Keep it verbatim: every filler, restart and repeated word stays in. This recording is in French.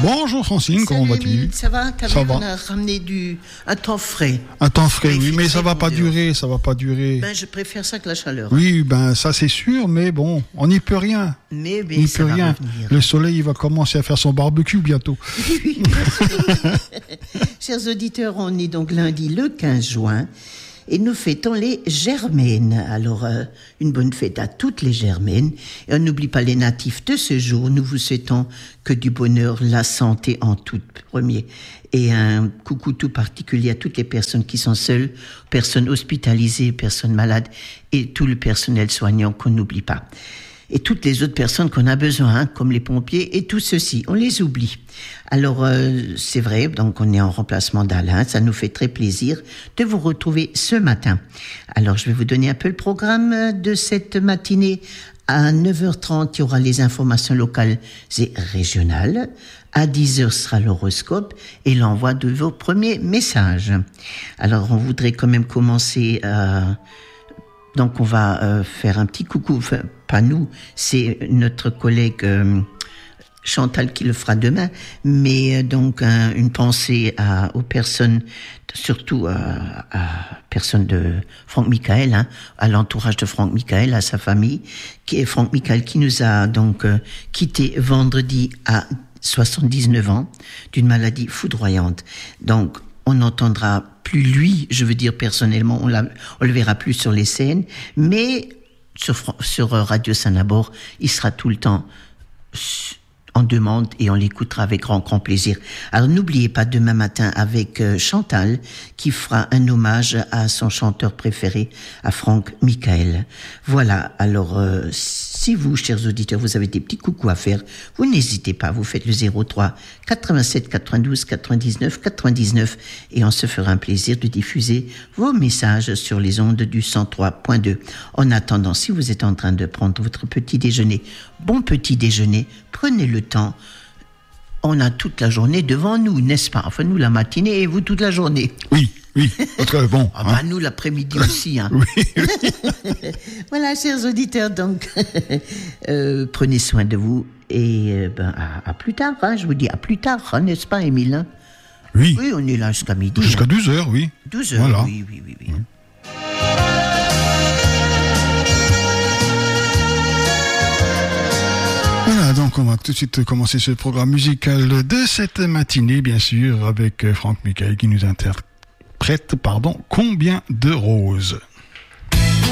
Bonjour Francine, Salut, comment vas-tu? Émile, ça va? T'as Ça vu, va. on a ramené du, un temps frais. Un temps frais, Il oui, fait mais très ça va bon pas dehors. durer, ça va pas durer. Ben, je préfère ça que la chaleur. Oui, ben ça c'est sûr, mais bon, on n'y peut rien. Mais, mais On n'y ça peut va rien. revenir. Le soleil, il va commencer à faire son barbecue bientôt. Oui, bien sûr. Chers auditeurs, on est donc lundi le quinze juin et nous fêtons les Germaines. Alors, euh, une bonne fête à toutes les Germaines. Et on n'oublie pas les natifs de ce jour. Nous vous souhaitons que du bonheur, la santé en tout premier. Et un coucou tout particulier à toutes les personnes qui sont seules, personnes hospitalisées, personnes malades et tout le personnel soignant qu'on n'oublie pas. Et toutes les autres personnes qu'on a besoin, hein, comme les pompiers et tout ceci, on les oublie. Alors, euh, c'est vrai, donc on est en remplacement d'Alain, ça nous fait très plaisir de vous retrouver ce matin. Alors, je vais vous donner un peu le programme de cette matinée. À neuf heures trente, il y aura les informations locales et régionales. À dix heures sera l'horoscope et l'envoi de vos premiers messages. Alors, on voudrait quand même commencer... Euh, Donc on va euh, faire un petit coucou, enfin pas nous, c'est notre collègue euh, Chantal qui le fera demain, mais euh, donc un, une pensée à, aux personnes, surtout à, à personnes de Franck Michael, hein, à l'entourage de Franck Michael, à sa famille, qui est Franck Michael qui nous a donc euh, quitté vendredi à soixante-dix-neuf ans d'une maladie foudroyante. Donc on n'entendra plus lui, je veux dire personnellement, on, la, on le verra plus sur les scènes, mais sur, sur Radio Saint-Labor, il sera tout le temps en demande et on l'écoutera avec grand, grand plaisir. Alors n'oubliez pas demain matin avec euh, Chantal qui fera un hommage à son chanteur préféré, à Franck Michael. Voilà, alors euh, si vous, chers auditeurs, vous avez des petits coucous à faire, vous n'hésitez pas, vous faites le zéro trois quatre-vingt-sept quatre-vingt-douze quatre-vingt-dix-neuf quatre-vingt-dix-neuf et on se fera un plaisir de diffuser vos messages sur les ondes du cent trois point deux. En attendant, si vous êtes en train de prendre votre petit déjeuner, bon petit déjeuner, prenez le temps. On a toute la journée devant nous, n'est-ce pas? Enfin, nous, la matinée et vous, toute la journée. Oui, oui, très bon. Ah bah, hein. Nous, l'après-midi aussi. Hein. Oui, oui. Voilà, chers auditeurs, donc, euh, prenez soin de vous et euh, ben, à, à plus tard. Hein, je vous dis à plus tard, hein, n'est-ce pas, Émile? Hein? Oui. Oui, on est là jusqu'à midi. Jusqu'à hein. douze heures, oui. douze heures, Voilà. oui, oui, oui. oui. Mmh. Voilà, donc on va tout de suite commencer ce programme musical de cette matinée, bien sûr, avec Franck Michael qui nous interprète, pardon, Combien de roses.